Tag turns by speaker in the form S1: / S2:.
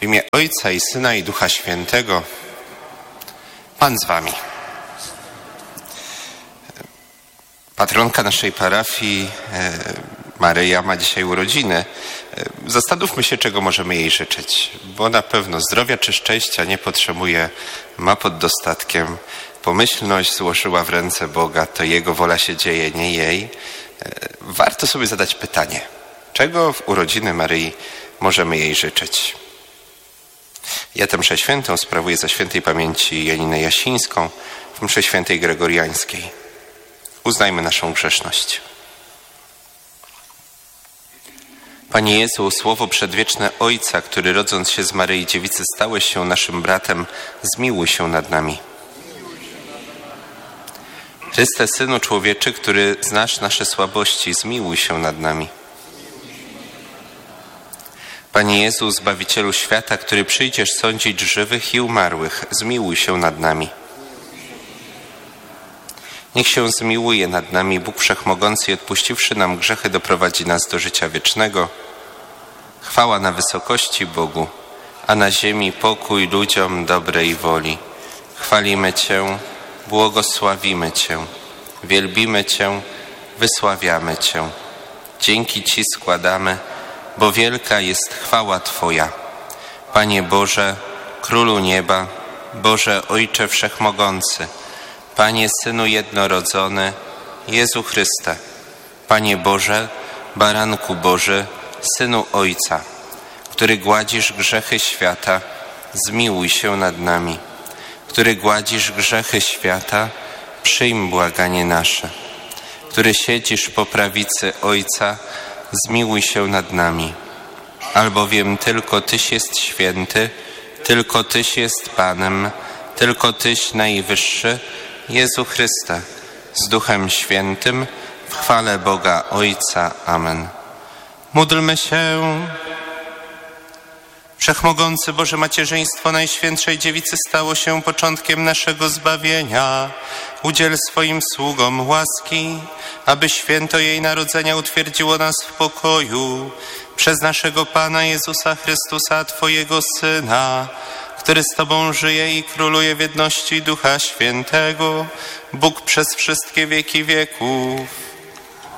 S1: W imię Ojca i Syna i Ducha Świętego. Pan z wami. Patronka naszej parafii, Maryja, ma dzisiaj urodziny. Zastanówmy się, czego możemy jej życzyć, bo na pewno zdrowia czy szczęścia nie potrzebuje, ma pod dostatkiem. Pomyślność złożyła w ręce Boga, to Jego wola się dzieje, nie jej. Warto sobie zadać pytanie, czego w urodziny Maryi możemy jej życzyć. Ja tę mszę świętą sprawuję za świętej pamięci Janinę Jasińską w mszy świętej gregoriańskiej. Uznajmy naszą grzeszność. Panie Jezu, słowo przedwieczne Ojca, który rodząc się z Maryi Dziewicy stałeś się naszym bratem, zmiłuj się nad nami. Chryste, Synu Człowieczy, który znasz nasze słabości, zmiłuj się nad nami. Panie Jezu, Zbawicielu świata, który przyjdziesz sądzić żywych i umarłych, zmiłuj się nad nami. Niech się zmiłuje nad nami Bóg Wszechmogący i odpuściwszy nam grzechy doprowadzi nas do życia wiecznego. Chwała na wysokości Bogu, a na ziemi pokój ludziom dobrej woli. Chwalimy Cię, błogosławimy Cię, wielbimy Cię, wysławiamy Cię. Dzięki Ci składamy, bo wielka jest chwała Twoja. Panie Boże, Królu Nieba, Boże Ojcze Wszechmogący, Panie Synu Jednorodzony, Jezu Chryste, Panie Boże, Baranku Boży, Synu Ojca, który gładzisz grzechy świata, zmiłuj się nad nami. Który gładzisz grzechy świata, przyjm błaganie nasze. Który siedzisz po prawicy Ojca, zmiłuj się nad nami. Albowiem tylko Tyś jest święty, tylko Tyś jest Panem, tylko Tyś najwyższy, Jezu Chryste, z Duchem Świętym, w chwale Boga Ojca. Amen. Módlmy się. Wszechmogący Boże, macierzyństwo Najświętszej Dziewicy stało się początkiem naszego zbawienia. Udziel swoim sługom łaski, aby święto jej narodzenia utwierdziło nas w pokoju. Przez naszego Pana Jezusa Chrystusa, Twojego Syna, który z Tobą żyje i króluje w jedności Ducha Świętego, Bóg przez wszystkie wieki wieków.